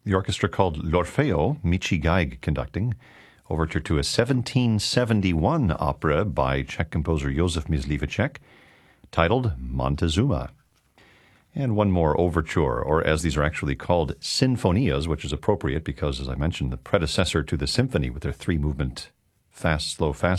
The orchestra called L'Orfeo, Michi Geig conducting, overture to a 1771 opera by Czech composer Josef Mysliveček, titled Montezuma. And one more overture, or as these are actually called, sinfonias, which is appropriate because, as I mentioned, the predecessor to the symphony with their three-movement fast, slow, fast